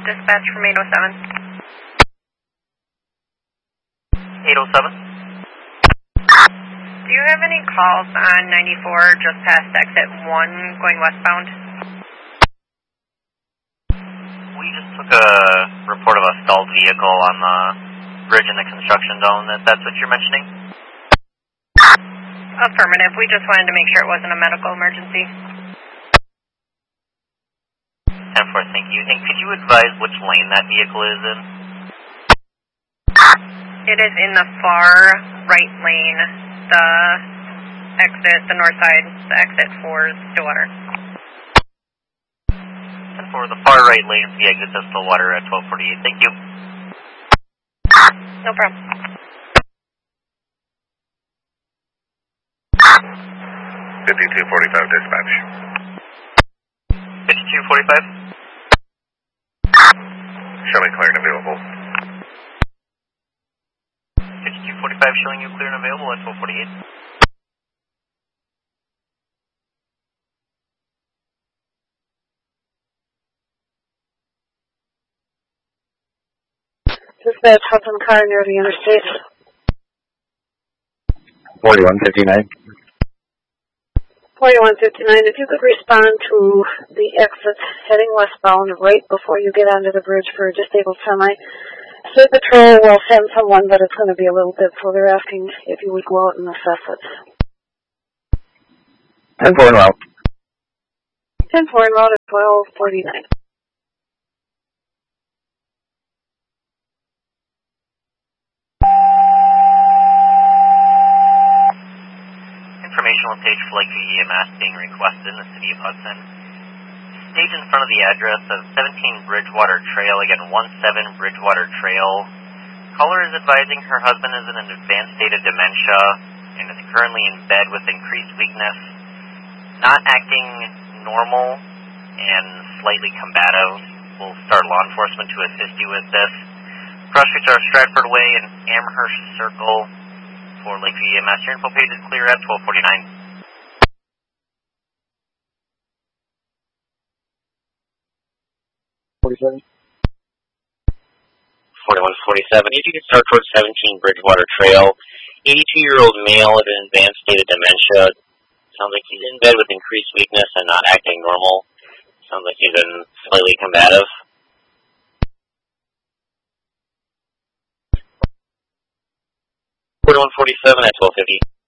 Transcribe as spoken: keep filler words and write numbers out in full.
dispatch from eight oh seven. eight oh seven. Do you have any calls on ninety-four just past exit one going westbound? We just took a report of a stalled vehicle on the bridge in the construction zone. That that's what you're mentioning? Affirmative. We just wanted to make sure it wasn't a medical emergency. ten four, thank you. And could you advise which lane that vehicle is in? It is in the far right lane, the exit, the north side, the exit for Stillwater. ten four, the far right lane, the exit to Stillwater at twelve forty-eight. Thank you. No problem. fifty-two forty-five dispatch. fifty-two forty-five? Showing clear and available. fifty-two forty-five showing you clear and available at twelve forty-eight. Dispatch, Hudson car near the interstate. forty-one fifty-nine. forty-one fifty-nine, if you could respond to the exit heading westbound right before you get onto the bridge for a disabled semi. State Patrol will send someone, but it's going to be a little bit, so they're asking if you would go out and assess it. ten four en route. ten four en route at twelve forty-nine. Informational page for Lakeview E M S being requested in the city of Hudson. Stage in front of the address of seventeen Bridgewater Trail, again one seven Bridgewater Trail. Caller is advising her husband is in an advanced state of dementia and is currently in bed with increased weakness, not acting normal and slightly combative. We'll start law enforcement to assist you with this. Cross streets are Stratford Way and Amherst Circle. For Lakeview E M S, your info page is clear at twelve forty-nine. forty-seven. forty-one forty-seven. If you can start towards seventeen Bridgewater Trail. eighty-two-year-old male in an advanced state of dementia. Sounds like he's in bed with increased weakness and not acting normal. Sounds like he's been slightly combative. forty-one forty-seven at twelve fifty.